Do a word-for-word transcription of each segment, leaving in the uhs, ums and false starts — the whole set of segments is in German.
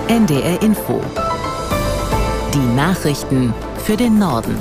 N D R Info. Die Nachrichten für den Norden.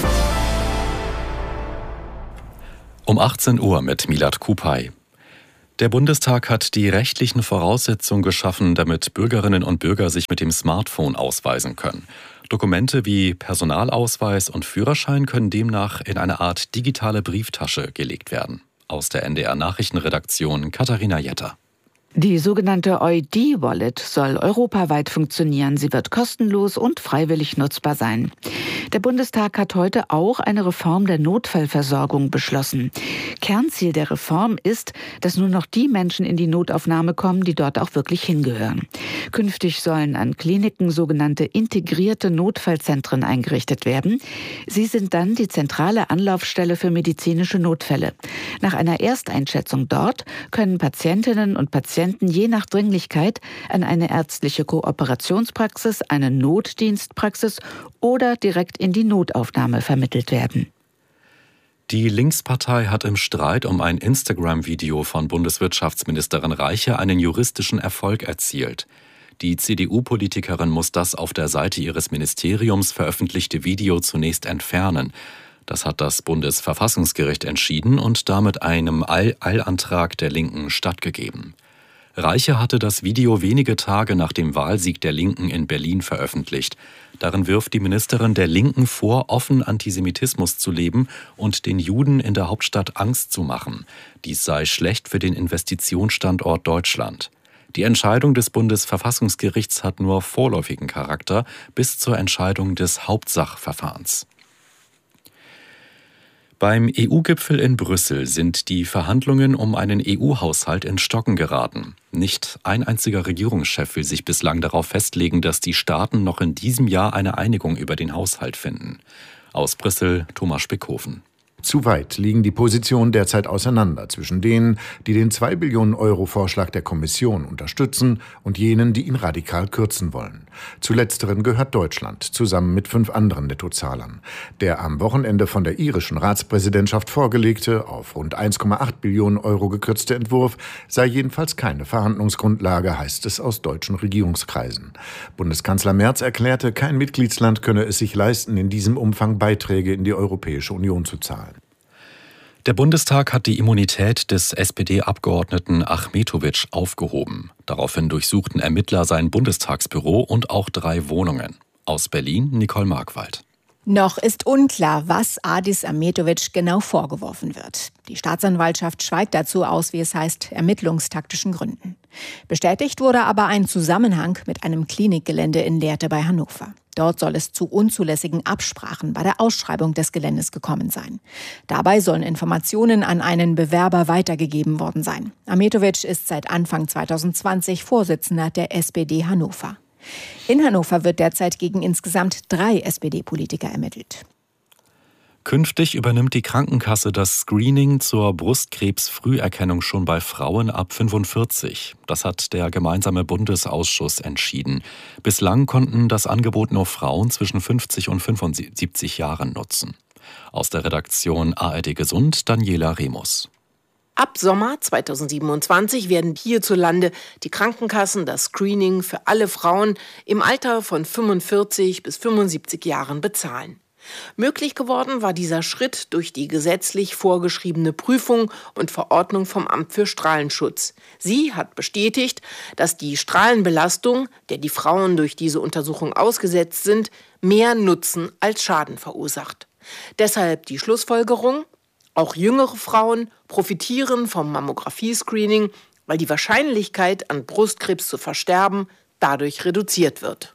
Um achtzehn Uhr mit Milad Kupay. Der Bundestag hat die rechtlichen Voraussetzungen geschaffen, damit Bürgerinnen und Bürger sich mit dem Smartphone ausweisen können. Dokumente wie Personalausweis und Führerschein können demnach in eine Art digitale Brieftasche gelegt werden. Aus der N D R-Nachrichtenredaktion Katharina Jetter. Die sogenannte O I D-Wallet soll europaweit funktionieren. Sie wird kostenlos und freiwillig nutzbar sein. Der Bundestag hat heute auch eine Reform der Notfallversorgung beschlossen. Kernziel der Reform ist, dass nur noch die Menschen in die Notaufnahme kommen, die dort auch wirklich hingehören. Künftig sollen an Kliniken sogenannte integrierte Notfallzentren eingerichtet werden. Sie sind dann die zentrale Anlaufstelle für medizinische Notfälle. Nach einer Ersteinschätzung dort können Patientinnen und Patienten je nach Dringlichkeit an eine ärztliche Kooperationspraxis, eine Notdienstpraxis oder direkt in die Notaufnahme vermittelt werden. Die Linkspartei hat im Streit um ein Instagram-Video von Bundeswirtschaftsministerin Reiche einen juristischen Erfolg erzielt. Die C D U-Politikerin muss das auf der Seite ihres Ministeriums veröffentlichte Video zunächst entfernen. Das hat das Bundesverfassungsgericht entschieden und damit einem Eilantrag der Linken stattgegeben. Reiche hatte das Video wenige Tage nach dem Wahlsieg der Linken in Berlin veröffentlicht. Darin wirft die Ministerin der Linken vor, offen Antisemitismus zu leben und den Juden in der Hauptstadt Angst zu machen. Dies sei schlecht für den Investitionsstandort Deutschland. Die Entscheidung des Bundesverfassungsgerichts hat nur vorläufigen Charakter bis zur Entscheidung des Hauptsachverfahrens. Beim E U-Gipfel in Brüssel sind die Verhandlungen um einen E U-Haushalt ins Stocken geraten. Nicht ein einziger Regierungschef will sich bislang darauf festlegen, dass die Staaten noch in diesem Jahr eine Einigung über den Haushalt finden. Aus Brüssel, Thomas Spickhofen. Zu weit liegen die Positionen derzeit auseinander zwischen denen, die den zwei Billionen Euro Vorschlag der Kommission unterstützen und jenen, die ihn radikal kürzen wollen. Zu letzteren gehört Deutschland, zusammen mit fünf anderen Nettozahlern. Der am Wochenende von der irischen Ratspräsidentschaft vorgelegte, auf rund eins Komma acht Billionen Euro gekürzte Entwurf sei jedenfalls keine Verhandlungsgrundlage, heißt es aus deutschen Regierungskreisen. Bundeskanzler Merz erklärte, kein Mitgliedsland könne es sich leisten, in diesem Umfang Beiträge in die Europäische Union zu zahlen. Der Bundestag hat die Immunität des S P D-Abgeordneten Achmetović aufgehoben. Daraufhin durchsuchten Ermittler sein Bundestagsbüro und auch drei Wohnungen. Aus Berlin, Nicole Markwald. Noch ist unklar, was Adis Achmetović genau vorgeworfen wird. Die Staatsanwaltschaft schweigt dazu aus, wie es heißt, ermittlungstaktischen Gründen. Bestätigt wurde aber ein Zusammenhang mit einem Klinikgelände in Lehrte bei Hannover. Dort soll es zu unzulässigen Absprachen bei der Ausschreibung des Geländes gekommen sein. Dabei sollen Informationen an einen Bewerber weitergegeben worden sein. Achmetović ist seit Anfang zweitausendzwanzig Vorsitzender der S P D Hannover. In Hannover wird derzeit gegen insgesamt drei S P D-Politiker ermittelt. Künftig übernimmt die Krankenkasse das Screening zur Brustkrebsfrüherkennung schon bei Frauen ab fünfundvierzig. Das hat der gemeinsame Bundesausschuss entschieden. Bislang konnten das Angebot nur Frauen zwischen fünfzig und fünfundsiebzig Jahren nutzen. Aus der Redaktion A R D Gesund, Daniela Remus. Ab Sommer zweitausendsiebenundzwanzig werden hierzulande die Krankenkassen das Screening für alle Frauen im Alter von fünfundvierzig bis fünfundsiebzig Jahren bezahlen. Möglich geworden war dieser Schritt durch die gesetzlich vorgeschriebene Prüfung und Verordnung vom Amt für Strahlenschutz. Sie hat bestätigt, dass die Strahlenbelastung, der die Frauen durch diese Untersuchung ausgesetzt sind, mehr Nutzen als Schaden verursacht. Deshalb die Schlussfolgerung: Auch jüngere Frauen profitieren vom Mammographie-Screening, weil die Wahrscheinlichkeit, an Brustkrebs zu versterben, dadurch reduziert wird.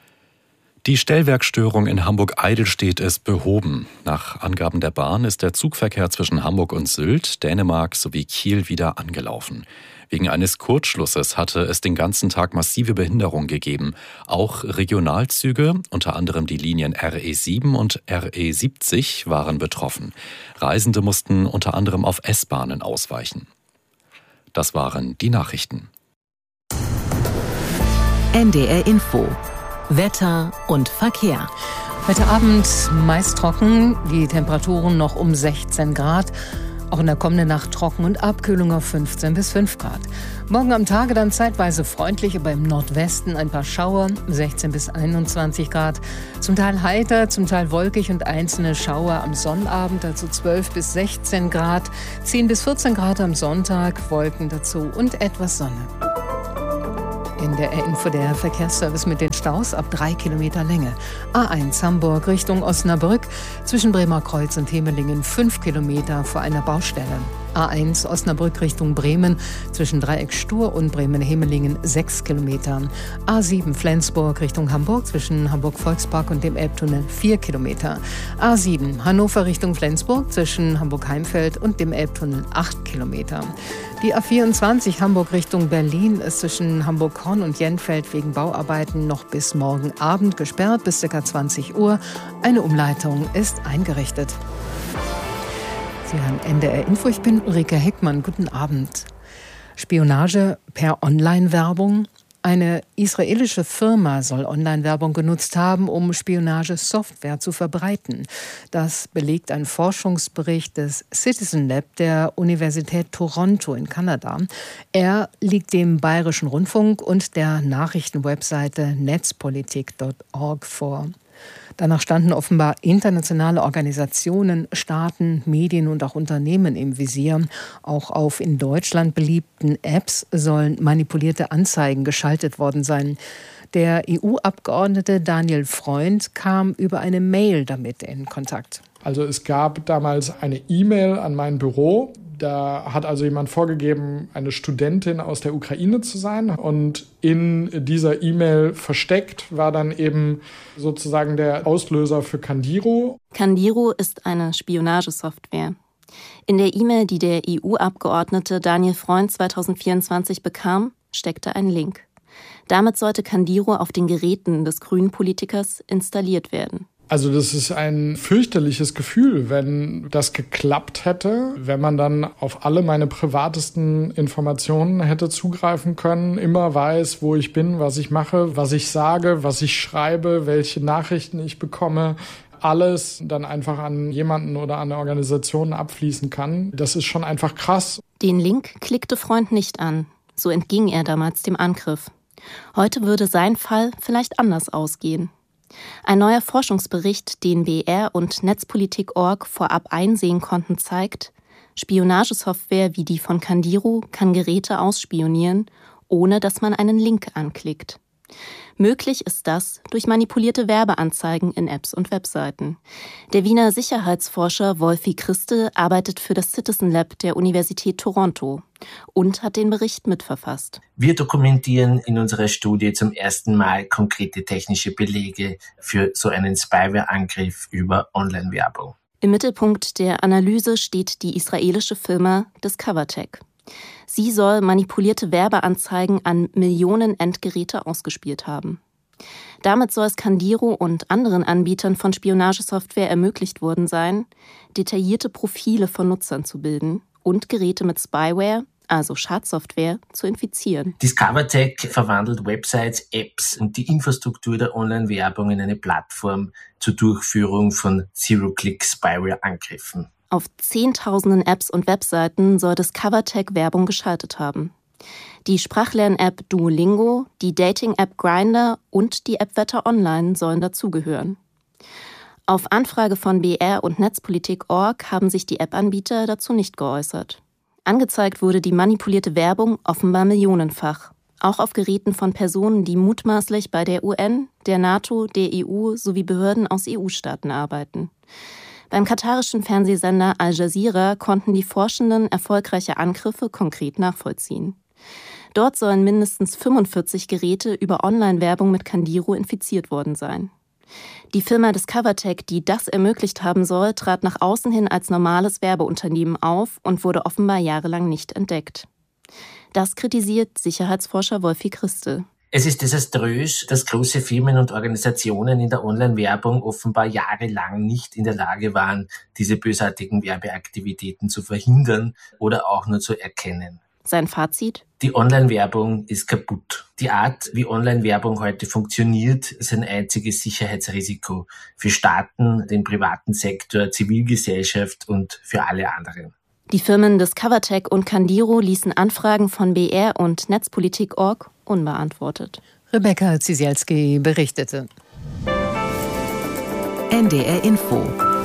Die Stellwerkstörung in Hamburg-Eidelstedt ist behoben. Nach Angaben der Bahn ist der Zugverkehr zwischen Hamburg und Sylt, Dänemark sowie Kiel wieder angelaufen. Wegen eines Kurzschlusses hatte es den ganzen Tag massive Behinderung gegeben. Auch Regionalzüge, unter anderem die Linien R E sieben und R E siebzig, waren betroffen. Reisende mussten unter anderem auf S-Bahnen ausweichen. Das waren die Nachrichten. N D R Info. Wetter und Verkehr. Heute Abend meist trocken, die Temperaturen noch um sechzehn Grad. Auch in der kommenden Nacht trocken und Abkühlung auf fünfzehn bis fünf Grad. Morgen am Tage dann zeitweise freundlich, aber im Nordwesten ein paar Schauer, sechzehn bis einundzwanzig Grad. Zum Teil heiter, zum Teil wolkig und einzelne Schauer am Sonnabend, dazu zwölf bis sechzehn Grad. zehn bis vierzehn Grad am Sonntag, Wolken dazu und etwas Sonne. In der Info der Verkehrsservice mit den Staus ab drei Kilometer Länge. A eins Hamburg Richtung Osnabrück, zwischen Bremerkreuz und Hemelingen fünf Kilometer vor einer Baustelle. A eins Osnabrück Richtung Bremen, zwischen Dreieck Stur und Bremen-Hemelingen sechs Kilometer. A sieben Flensburg Richtung Hamburg, zwischen Hamburg-Volkspark und dem Elbtunnel vier Kilometer. A sieben Hannover Richtung Flensburg, zwischen Hamburg-Heimfeld und dem Elbtunnel acht Kilometer. Die A vierundzwanzig Hamburg Richtung Berlin ist zwischen Hamburg-Horn und Jenfeld wegen Bauarbeiten noch bis morgen Abend gesperrt, bis ca. zwanzig Uhr. Eine Umleitung ist eingerichtet. Sie hören N D R Info, ich bin Ulrike Heckmann. Guten Abend. Spionage per Online-Werbung. Eine israelische Firma soll Online-Werbung genutzt haben, um Spionagesoftware zu verbreiten. Das belegt ein Forschungsbericht des Citizen Lab der Universität Toronto in Kanada. Er liegt dem Bayerischen Rundfunk und der Nachrichtenwebseite netzpolitik punkt org vor. Danach standen offenbar internationale Organisationen, Staaten, Medien und auch Unternehmen im Visier. Auch auf in Deutschland beliebten Apps sollen manipulierte Anzeigen geschaltet worden sein. Der E U-Abgeordnete Daniel Freund kam über eine Mail damit in Kontakt. Also es gab damals eine E-Mail an mein Büro. Da hat also jemand vorgegeben, eine Studentin aus der Ukraine zu sein. Und in dieser E-Mail versteckt war dann eben sozusagen der Auslöser für Candiro. Candiro ist eine Spionagesoftware. In der E-Mail, die der E U-Abgeordnete Daniel Freund zweitausendvierundzwanzig bekam, steckte ein Link. Damit sollte Candiro auf den Geräten des grünen Politikers installiert werden. Also das ist ein fürchterliches Gefühl, wenn das geklappt hätte, wenn man dann auf alle meine privatesten Informationen hätte zugreifen können, immer weiß, wo ich bin, was ich mache, was ich sage, was ich schreibe, welche Nachrichten ich bekomme, alles dann einfach an jemanden oder an eine Organisation abfließen kann. Das ist schon einfach krass. Den Link klickte Freund nicht an. So entging er damals dem Angriff. Heute würde sein Fall vielleicht anders ausgehen. Ein neuer Forschungsbericht, den B R und netzpolitik punkt org vorab einsehen konnten, zeigt, Spionagesoftware wie die von Candiro kann Geräte ausspionieren, ohne dass man einen Link anklickt. Möglich ist das durch manipulierte Werbeanzeigen in Apps und Webseiten. Der Wiener Sicherheitsforscher Wolfi Christel arbeitet für das Citizen Lab der Universität Toronto und hat den Bericht mitverfasst. Wir dokumentieren in unserer Studie zum ersten Mal konkrete technische Belege für so einen Spyware-Angriff über Online-Werbung. Im Mittelpunkt der Analyse steht die israelische Firma DiscoverTech. Sie soll manipulierte Werbeanzeigen an Millionen Endgeräte ausgespielt haben. Damit soll es Candiro und anderen Anbietern von Spionagesoftware ermöglicht worden sein, detaillierte Profile von Nutzern zu bilden und Geräte mit Spyware, also Schadsoftware, zu infizieren. DiscoverTech verwandelt Websites, Apps und die Infrastruktur der Online-Werbung in eine Plattform zur Durchführung von Zero-Click-Spyware-Angriffen. Auf Zehntausenden Apps und Webseiten soll DiscoverTech Werbung geschaltet haben. Die Sprachlern-App Duolingo, die Dating-App Grindr und die App Wetter Online sollen dazugehören. Auf Anfrage von B R und netzpolitik punkt org haben sich die App-Anbieter dazu nicht geäußert. Angezeigt wurde die manipulierte Werbung offenbar millionenfach, auch auf Geräten von Personen, die mutmaßlich bei der U N, der NATO, der E U sowie Behörden aus E U-Staaten arbeiten. Beim katarischen Fernsehsender Al Jazeera konnten die Forschenden erfolgreiche Angriffe konkret nachvollziehen. Dort sollen mindestens fünfundvierzig Geräte über Online-Werbung mit Candiro infiziert worden sein. Die Firma DiscoverTech, die das ermöglicht haben soll, trat nach außen hin als normales Werbeunternehmen auf und wurde offenbar jahrelang nicht entdeckt. Das kritisiert Sicherheitsforscher Wolfi Christel. Es ist desaströs, dass große Firmen und Organisationen in der Online-Werbung offenbar jahrelang nicht in der Lage waren, diese bösartigen Werbeaktivitäten zu verhindern oder auch nur zu erkennen. Sein Fazit? Die Online-Werbung ist kaputt. Die Art, wie Online-Werbung heute funktioniert, ist ein einziges Sicherheitsrisiko für Staaten, den privaten Sektor, Zivilgesellschaft und für alle anderen. Die Firmen Discovertech und Candiro ließen Anfragen von B R und Netzpolitik Punkt org unbeantwortet. Rebecca Zisielski berichtete. N D R Info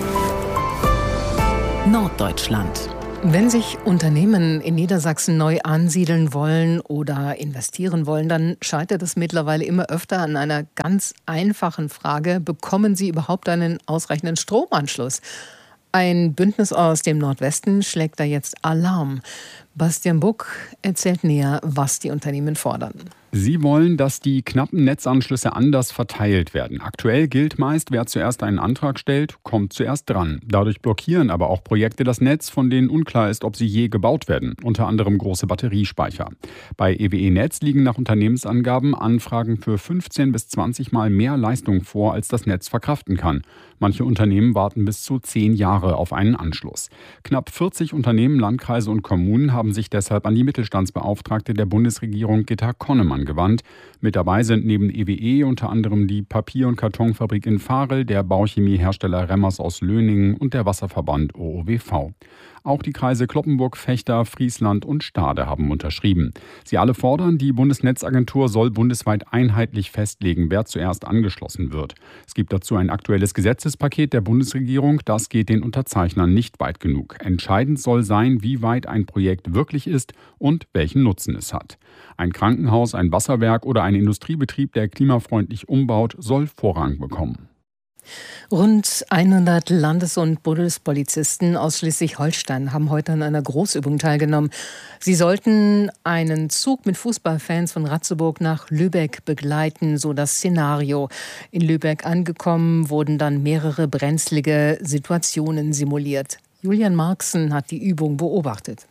Norddeutschland. Wenn sich Unternehmen in Niedersachsen neu ansiedeln wollen oder investieren wollen, dann scheitert es mittlerweile immer öfter an einer ganz einfachen Frage: Bekommen sie überhaupt einen ausreichenden Stromanschluss? Ein Bündnis aus dem Nordwesten schlägt da jetzt Alarm. Bastian Buck erzählt näher, was die Unternehmen fordern. Sie wollen, dass die knappen Netzanschlüsse anders verteilt werden. Aktuell gilt meist, wer zuerst einen Antrag stellt, kommt zuerst dran. Dadurch blockieren aber auch Projekte das Netz, von denen unklar ist, ob sie je gebaut werden. Unter anderem große Batteriespeicher. Bei E W E Netz liegen nach Unternehmensangaben Anfragen für fünfzehn bis zwanzig Mal mehr Leistung vor, als das Netz verkraften kann. Manche Unternehmen warten bis zu zehn Jahre auf einen Anschluss. Knapp vierzig Unternehmen, Landkreise und Kommunen haben sich deshalb an die Mittelstandsbeauftragte der Bundesregierung Gitta Konnemann gewandt. Mit dabei sind neben E W E unter anderem die Papier- und Kartonfabrik in Varel, der Bauchemiehersteller Remmers aus Löningen und der Wasserverband O O W V. Auch die Kreise Cloppenburg, Vechta, Friesland und Stade haben unterschrieben. Sie alle fordern, die Bundesnetzagentur soll bundesweit einheitlich festlegen, wer zuerst angeschlossen wird. Es gibt dazu ein aktuelles Gesetzespaket der Bundesregierung. Das geht den Unterzeichnern nicht weit genug. Entscheidend soll sein, wie weit ein Projekt wirklich ist und welchen Nutzen es hat. Ein Krankenhaus, ein Wasserwerk oder ein Industriebetrieb, der klimafreundlich umbaut, soll Vorrang bekommen. Rund hundert Landes- und Bundespolizisten aus Schleswig-Holstein haben heute an einer Großübung teilgenommen. Sie sollten einen Zug mit Fußballfans von Ratzeburg nach Lübeck begleiten, so das Szenario. In Lübeck angekommen, wurden dann mehrere brenzlige Situationen simuliert. Julian Marxen hat die Übung beobachtet.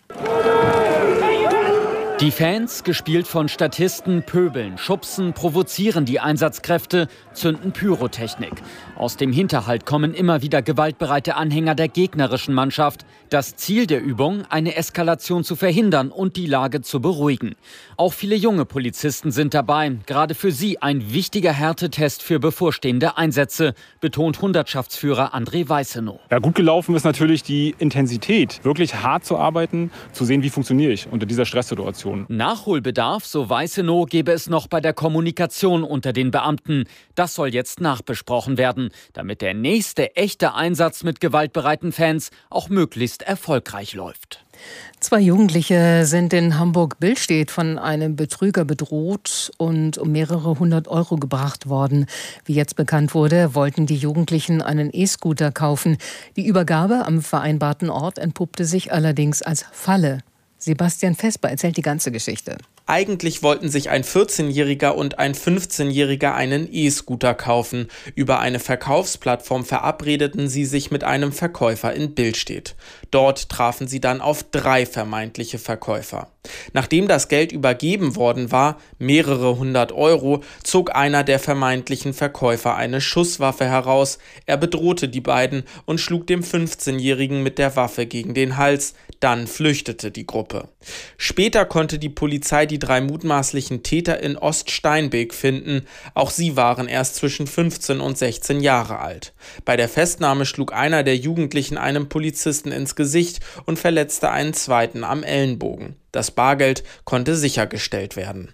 Die Fans, gespielt von Statisten, pöbeln, schubsen, provozieren die Einsatzkräfte, zünden Pyrotechnik. Aus dem Hinterhalt kommen immer wieder gewaltbereite Anhänger der gegnerischen Mannschaft. Das Ziel der Übung, eine Eskalation zu verhindern und die Lage zu beruhigen. Auch viele junge Polizisten sind dabei. Gerade für sie ein wichtiger Härtetest für bevorstehende Einsätze, betont Hundertschaftsführer André Weißenow. Ja, gut gelaufen ist natürlich die Intensität, wirklich hart zu arbeiten, zu sehen, wie funktioniere ich unter dieser Stresssituation. Nachholbedarf, so Weißenow, gebe es noch bei der Kommunikation unter den Beamten. Das soll jetzt nachbesprochen werden, damit der nächste echte Einsatz mit gewaltbereiten Fans auch möglichst erfolgreich läuft. Zwei Jugendliche sind in Hamburg-Billstedt von einem Betrüger bedroht und um mehrere hundert Euro gebracht worden. Wie jetzt bekannt wurde, wollten die Jugendlichen einen E-Scooter kaufen. Die Übergabe am vereinbarten Ort entpuppte sich allerdings als Falle. Sebastian Vesper erzählt die ganze Geschichte. Eigentlich wollten sich ein vierzehnjähriger und ein fünfzehnjähriger einen E-Scooter kaufen. Über eine Verkaufsplattform verabredeten sie sich mit einem Verkäufer in Billstedt. Dort trafen sie dann auf drei vermeintliche Verkäufer. Nachdem das Geld übergeben worden war, mehrere hundert Euro, zog einer der vermeintlichen Verkäufer eine Schusswaffe heraus. Er bedrohte die beiden und schlug dem fünfzehnjährigen mit der Waffe gegen den Hals. Dann flüchtete die Gruppe. Später konnte die Polizei die drei mutmaßlichen Täter in Oststeinbeek finden. Auch sie waren erst zwischen fünfzehn und sechzehn Jahre alt. Bei der Festnahme schlug einer der Jugendlichen einem Polizisten ins Gesicht und verletzte einen zweiten am Ellenbogen. Das Bargeld konnte sichergestellt werden.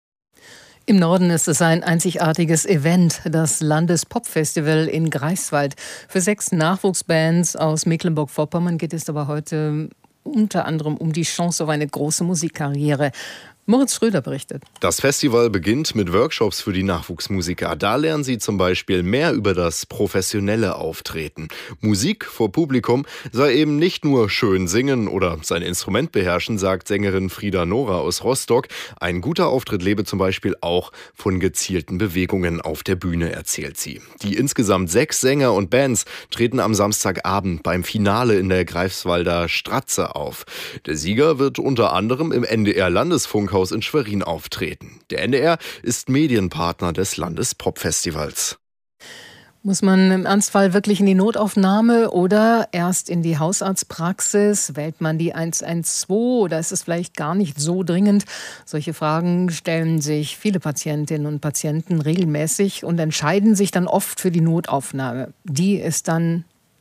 Im Norden ist es ein einzigartiges Event, das Landespopfestival in Greifswald. Für sechs Nachwuchsbands aus Mecklenburg-Vorpommern geht es aber heute unter anderem um die Chance auf eine große Musikkarriere. Moritz Schröder berichtet. Das Festival beginnt mit Workshops für die Nachwuchsmusiker. Da lernen sie zum Beispiel mehr über das professionelle Auftreten. Musik vor Publikum sei eben nicht nur schön singen oder sein Instrument beherrschen, sagt Sängerin Frieda Nora aus Rostock. Ein guter Auftritt lebe zum Beispiel auch von gezielten Bewegungen auf der Bühne, erzählt sie. Die insgesamt sechs Sänger und Bands treten am Samstagabend beim Finale in der Greifswalder Stratze auf. Der Sieger wird unter anderem im N D R-Landesfunkhaus in Schwerin auftreten. Der N D R ist Medienpartner des Landespopfestivals. Muss man im Ernstfall wirklich in die Notaufnahme oder erst in die Hausarztpraxis? Wählt man die eins eins zwei oder ist es vielleicht gar nicht so dringend? Solche Fragen stellen sich viele Patientinnen und Patienten regelmäßig und entscheiden sich dann oft für die Notaufnahme. Die ist dann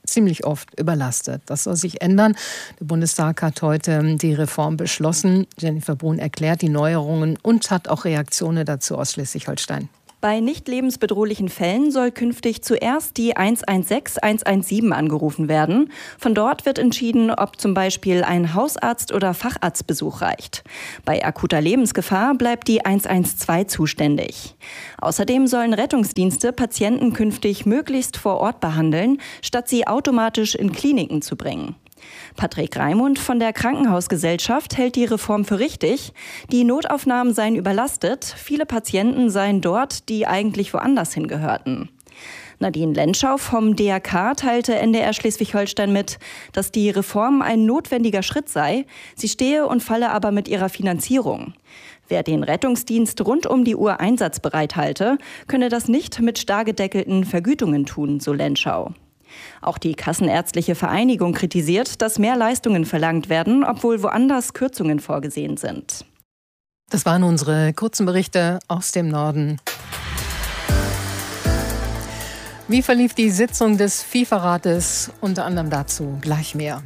ziemlich oft überlastet. Das soll sich ändern. Der Bundestag hat heute die Reform beschlossen. Jennifer Brun erklärt die Neuerungen und hat auch Reaktionen dazu aus Schleswig-Holstein. Bei nicht lebensbedrohlichen Fällen soll künftig zuerst die eins eins sechs, eins eins sieben angerufen werden. Von dort wird entschieden, ob zum Beispiel ein Hausarzt- oder Facharztbesuch reicht. Bei akuter Lebensgefahr bleibt die eins eins zwei zuständig. Außerdem sollen Rettungsdienste Patienten künftig möglichst vor Ort behandeln, statt sie automatisch in Kliniken zu bringen. Patrick Raimund von der Krankenhausgesellschaft hält die Reform für richtig. Die Notaufnahmen seien überlastet. Viele Patienten seien dort, die eigentlich woanders hingehörten. Nadine Lenschau vom D R K teilte N D R Schleswig-Holstein mit, dass die Reform ein notwendiger Schritt sei. Sie stehe und falle aber mit ihrer Finanzierung. Wer den Rettungsdienst rund um die Uhr einsatzbereit halte, könne das nicht mit starr gedeckelten Vergütungen tun, so Lenschau. Auch die Kassenärztliche Vereinigung kritisiert, dass mehr Leistungen verlangt werden, obwohl woanders Kürzungen vorgesehen sind. Das waren unsere kurzen Berichte aus dem Norden. Wie verlief die Sitzung des FIFA-Rates? Unter anderem dazu gleich mehr.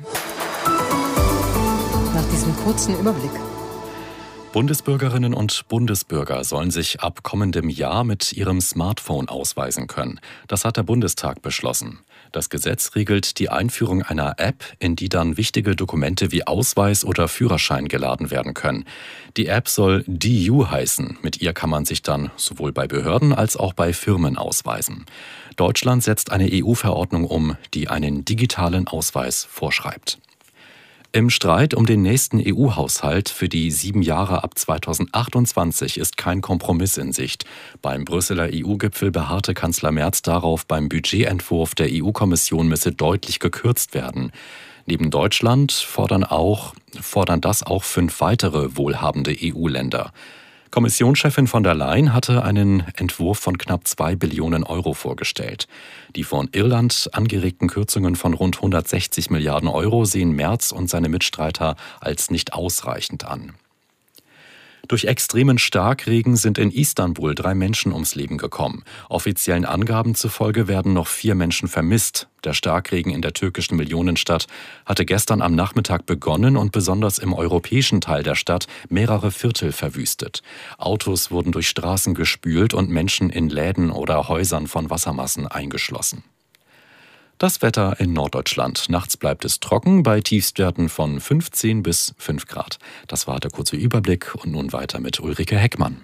Nach diesem kurzen Überblick. Bundesbürgerinnen und Bundesbürger sollen sich ab kommendem Jahr mit ihrem Smartphone ausweisen können. Das hat der Bundestag beschlossen. Das Gesetz regelt die Einführung einer App, in die dann wichtige Dokumente wie Ausweis oder Führerschein geladen werden können. Die App soll D U heißen. Mit ihr kann man sich dann sowohl bei Behörden als auch bei Firmen ausweisen. Deutschland setzt eine E U-Verordnung um, die einen digitalen Ausweis vorschreibt. Im Streit um den nächsten E U-Haushalt für die sieben Jahre ab zweitausendachtundzwanzig ist kein Kompromiss in Sicht. Beim Brüsseler E U-Gipfel beharrte Kanzler Merz darauf, beim Budgetentwurf der E U-Kommission müsse deutlich gekürzt werden. Neben Deutschland fordern, auch, fordern das auch fünf weitere wohlhabende E U-Länder. Kommissionschefin von der Leyen hatte einen Entwurf von knapp zwei Billionen Euro vorgestellt. Die von Irland angeregten Kürzungen von rund hundertsechzig Milliarden Euro sehen Merz und seine Mitstreiter als nicht ausreichend an. Durch extremen Starkregen sind in Istanbul drei Menschen ums Leben gekommen. Offiziellen Angaben zufolge werden noch vier Menschen vermisst. Der Starkregen in der türkischen Millionenstadt hatte gestern am Nachmittag begonnen und besonders im europäischen Teil der Stadt mehrere Viertel verwüstet. Autos wurden durch Straßen gespült und Menschen in Läden oder Häusern von Wassermassen eingeschlossen. Das Wetter in Norddeutschland. Nachts bleibt es trocken bei Tiefstwerten von fünfzehn bis fünf Grad. Das war der kurze Überblick und nun weiter mit Ulrike Heckmann.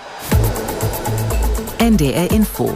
N D R Info.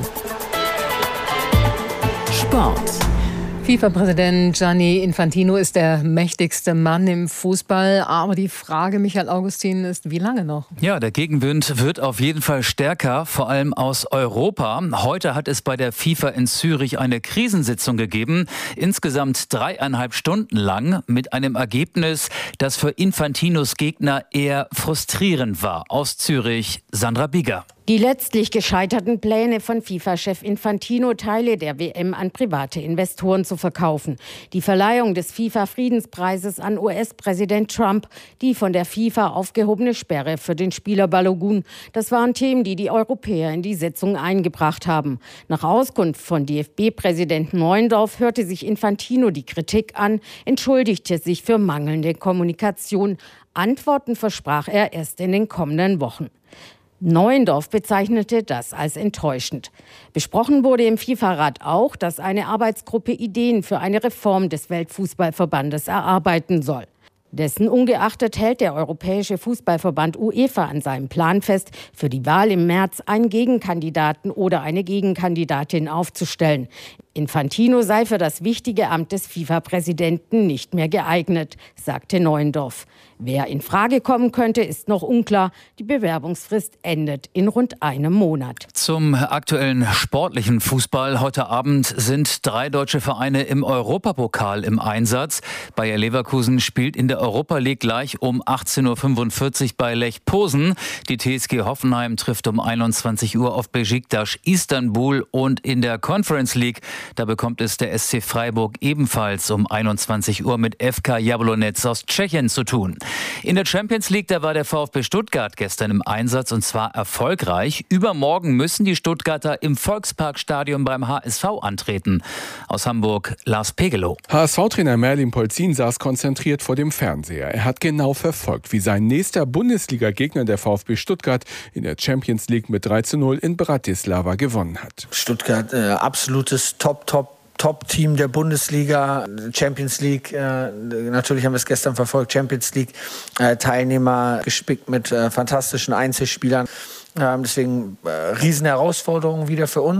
Sport. FIFA-Präsident Gianni Infantino ist der mächtigste Mann im Fußball. Aber die Frage, Michael Augustin, ist, wie lange noch? Ja, der Gegenwind wird auf jeden Fall stärker, vor allem aus Europa. Heute hat es bei der FIFA in Zürich eine Krisensitzung gegeben, insgesamt dreieinhalb Stunden lang, mit einem Ergebnis, das für Infantinos Gegner eher frustrierend war. Aus Zürich, Sandra Bieger. Die letztlich gescheiterten Pläne von FIFA-Chef Infantino, Teile der W M an private Investoren zu verkaufen. Die Verleihung des FIFA-Friedenspreises an U S-Präsident Trump, die von der FIFA aufgehobene Sperre für den Spieler Balogun. Das waren Themen, die die Europäer in die Sitzung eingebracht haben. Nach Auskunft von D F B-Präsident Neuendorf hörte sich Infantino die Kritik an, entschuldigte sich für mangelnde Kommunikation. Antworten versprach er erst in den kommenden Wochen. Neuendorf bezeichnete das als enttäuschend. Besprochen wurde im FIFA-Rat auch, dass eine Arbeitsgruppe Ideen für eine Reform des Weltfußballverbandes erarbeiten soll. Dessen ungeachtet hält der Europäische Fußballverband UEFA an seinem Plan fest, für die Wahl im März einen Gegenkandidaten oder eine Gegenkandidatin aufzustellen. Infantino sei für das wichtige Amt des FIFA-Präsidenten nicht mehr geeignet, sagte Neuendorf. Wer in Frage kommen könnte, ist noch unklar. Die Bewerbungsfrist endet in rund einem Monat. Zum aktuellen sportlichen Fußball. Heute Abend sind drei deutsche Vereine im Europapokal im Einsatz. Bayer Leverkusen spielt in der Europa League gleich um achtzehn Uhr fünfundvierzig bei Lech Posen. Die T S G Hoffenheim trifft um einundzwanzig Uhr auf Beşiktaş Istanbul und in der Conference League, da bekommt es der S C Freiburg ebenfalls um einundzwanzig Uhr mit F K Jablonec aus Tschechien zu tun. In der Champions League, da war der VfB Stuttgart gestern im Einsatz und zwar erfolgreich. Übermorgen müssen die Stuttgarter im Volksparkstadion beim H S V antreten. Aus Hamburg Lars Pegelow. H S V-Trainer Merlin Polzin saß konzentriert vor dem Fernseher. Er hat genau verfolgt, wie sein nächster Bundesliga-Gegner, der VfB Stuttgart, in der Champions League mit drei zu null in Bratislava gewonnen hat. Stuttgart, äh, absolutes Top, Top. Top-Team der Bundesliga, Champions League, äh, natürlich haben wir es gestern verfolgt, Champions League äh, Teilnehmer gespickt mit äh, fantastischen Einzelspielern. Äh, deswegen äh, Riesenherausforderungen wieder für uns.